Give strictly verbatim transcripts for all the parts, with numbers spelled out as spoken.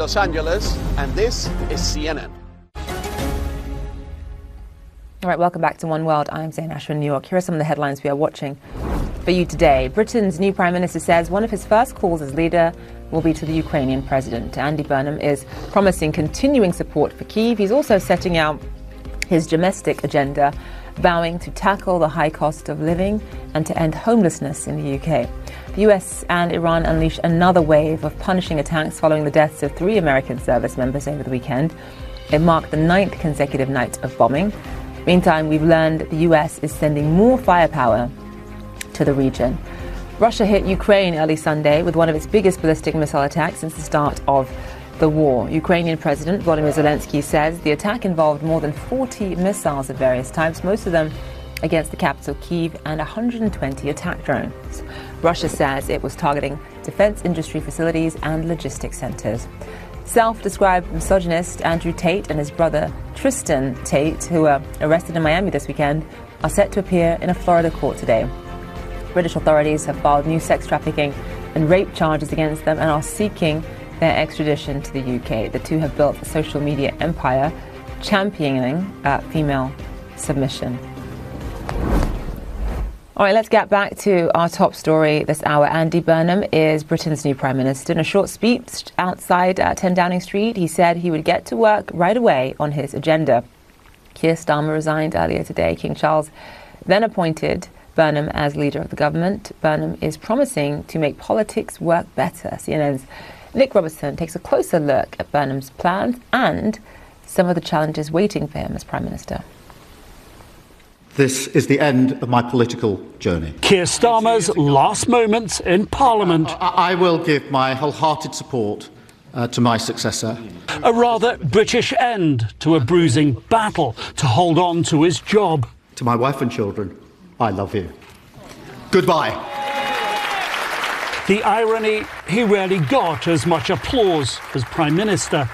Los Angeles, and this is C N N. All right, welcome back to One World. I'm Zain Ashwin in New York. Here are some of the headlines we are watching for you today. Britain's new Prime Minister says one of his first calls as leader will be to the Ukrainian president. Andy Burnham is promising continuing support for Kyiv. He's also setting out his domestic agenda, vowing to tackle the high cost of living and to end homelessness in the U K. The U S and Iran unleashed another wave of punishing attacks following the deaths of three American service members over the weekend. It marked the ninth consecutive night of bombing. Meantime, we've learned that the U S is sending more firepower to the region. Russia hit Ukraine early Sunday with one of its biggest ballistic missile attacks since the start of the war. Ukrainian President Volodymyr Zelensky says the attack involved more than forty missiles of various types, most of them against the capital Kyiv, and one hundred twenty attack drones. Russia says it was targeting defense industry facilities and logistics centers. Self-described misogynist Andrew Tate and his brother Tristan Tate, who were arrested in Miami this weekend, are set to appear in a Florida court today. British authorities have filed new sex trafficking and rape charges against them and are seeking their extradition to the U K. The two have built a social media empire championing uh, female submission. All right, let's get back to our top story this hour. Andy Burnham is Britain's new Prime Minister. In a short speech outside uh, ten Downing Street, he said he would get to work right away on his agenda. Keir Starmer resigned earlier today. King Charles then appointed Burnham as leader of the government. Burnham is promising to make politics work better. C N N's Nick Robertson takes a closer look at Burnham's plans and some of the challenges waiting for him as Prime Minister. This is the end of my political journey. Keir Starmer's last moments in Parliament. I, I will give my wholehearted support uh, to my successor. A rather British end to a bruising battle to hold on to his job. To my wife and children, I love you. Goodbye. The irony, he rarely got as much applause as Prime Minister.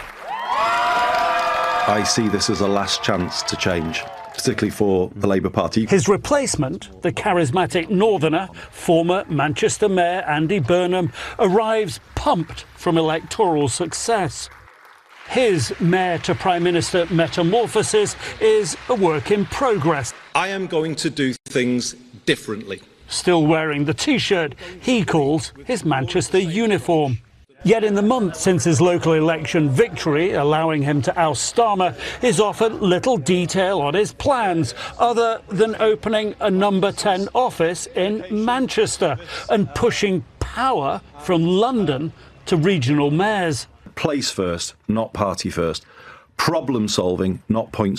I see this as a last chance to change, particularly for the Labour Party. His replacement, the charismatic northerner, former Manchester Mayor Andy Burnham, arrives pumped from electoral success. His Mayor to Prime Minister metamorphosis is a work in progress. I am going to do things differently. Still wearing the T-shirt he calls his Manchester uniform. Yet in the month since his local election victory, allowing him to oust Starmer, he's offered little detail on his plans, other than opening a number ten office in Manchester and pushing power from London to regional mayors. Place first, not party first. Problem solving, not point